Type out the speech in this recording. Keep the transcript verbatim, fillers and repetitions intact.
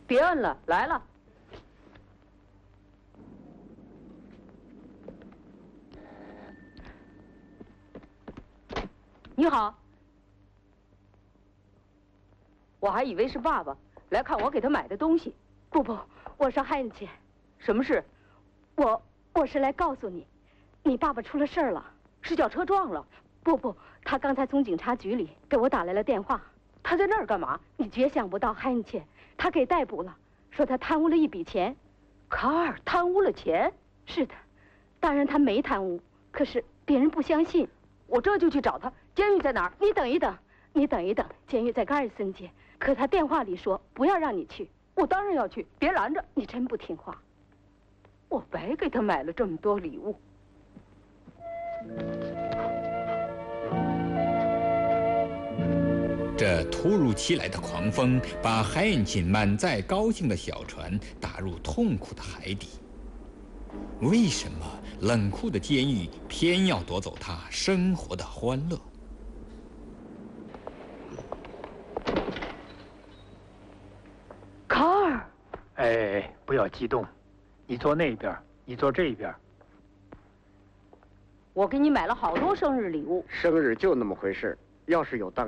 别摁了，来了。你好，我还以为是爸爸来看我给他买的东西。 不不，我是汉姐。 什么事？ 我我是来告诉你，你爸爸出了事儿了， 是叫车撞了。 不不，他刚才从警察局里给我打来了电话。 他在那儿干嘛？ 你绝想不到，汉姐，他给逮捕了，说他贪污了一笔钱。 卡尔贪污了钱？ 是的，当然他没贪污，可是别人不相信。 我这就去找他。监狱在哪儿？ 你等一等，你等一等，监狱在戈尔森街。可他电话里说不要让你去。 我当然要去，别拦着。 你真不听话。 我白给他买了这么多礼物。 这突如其来的狂风把海因钦满载高兴的小船打入痛苦的海底。为什么冷酷的监狱偏要夺走他生活的欢乐？ 卡尔， 哎，不要激动，你坐那边，你坐这边。 我给你买了好多生日礼物。 生日就那么回事，要是有当。